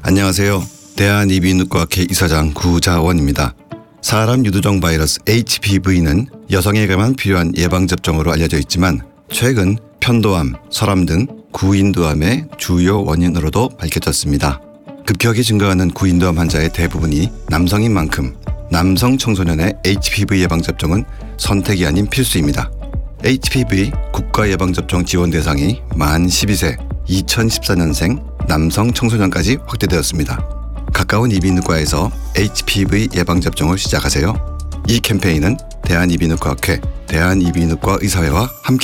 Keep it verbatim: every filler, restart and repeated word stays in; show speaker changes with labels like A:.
A: 안녕하세요. 대한이비인후과학회 이사장 구자원입니다. 사람 유두종 바이러스 에이치피브이는 여성에게만 필요한 예방접종으로 알려져 있지만 최근 편도암, 설암 등 구인두암의 주요 원인으로도 밝혀졌습니다. 급격히 증가하는 구인두암 환자의 대부분이 남성인 만큼 남성 청소년의 에이치피브이 예방접종은 선택이 아닌 필수입니다. 에이치피브이 국가예방접종 지원 대상이 만 십이 세 이천십사 년생 남성 청소년까지 확대되었습니다. 가까운 이비인후과에서 에이치피브이 예방접종을 시작하세요. 이 캠페인은 대한이비인후과학회, 대한이비인후과 의사회와 함께